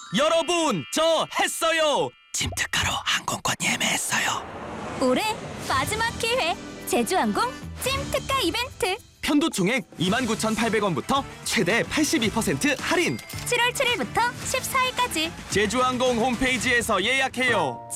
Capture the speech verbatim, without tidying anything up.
여러분, 저 했어요. 찜특가로 항공권 예매했어요. 올해 마지막 기회 제주항공 찜특가 이벤트 편도 총액 이만 구천팔백 원부터 최대 팔십이 퍼센트 할인. 칠월 칠일부터 십사일까지 제주항공 홈페이지에서 예약해요.